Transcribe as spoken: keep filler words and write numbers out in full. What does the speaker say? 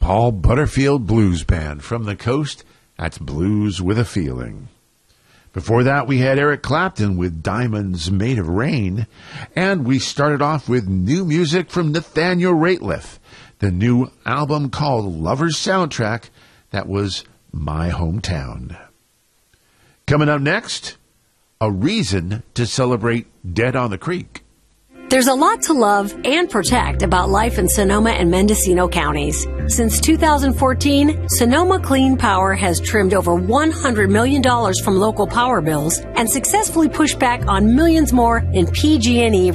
Paul Butterfield Blues Band. From the coast, that's Blues with a Feeling. Before that, we had Eric Clapton with Diamonds Made of Rain. And we started off with new music from Nathaniel Rateliff, the new album called Lover's Soundtrack. That was My Hometown. Coming up next, a reason to celebrate Dead on the Creek. There's a lot to love and protect about life in Sonoma and Mendocino counties. Since two thousand fourteen, Sonoma Clean Power has trimmed over one hundred million dollars from local power bills and successfully pushed back on millions more in P G and E